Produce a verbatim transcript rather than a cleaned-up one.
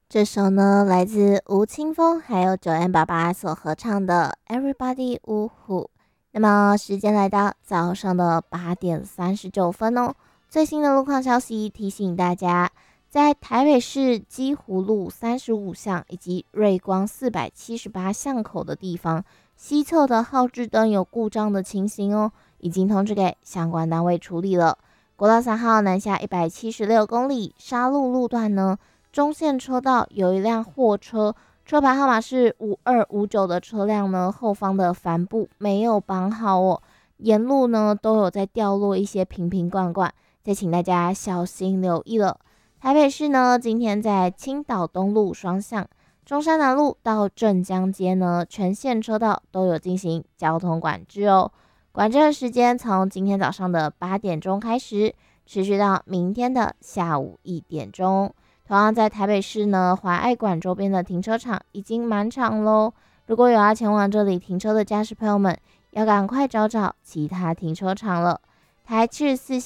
这首呢来自吴青峰还有九 N 爸爸所合唱的《 Everybody 呜呼》。那么时间来到早上的八点三十九分哦。最新的路况消息提醒大家，在台北市基湖路三十五巷以及瑞光四百七十八巷口的地方，西侧的号志灯有故障的情形哦，已经通知给相关单位处理了。国道三号南下一百七十六公里沙鹿路段呢，中线车道有一辆货车，车牌号码是五二五九的车辆呢，后方的帆布没有绑好哦，沿路呢都有在掉落一些瓶瓶罐罐，再请大家小心留意了。台北市呢，今天在青岛东路双向、中山南路到镇江街呢，全线车道都有进行交通管制哦。管制的时间从今天早上的八点钟开始，持续到明天的下午一点钟。同样在台北市呢，华爱馆周边的停车场已经满场喽。如果有要前往这里停车的驾驶朋友们，要赶快找找其他停车场了。台七十四线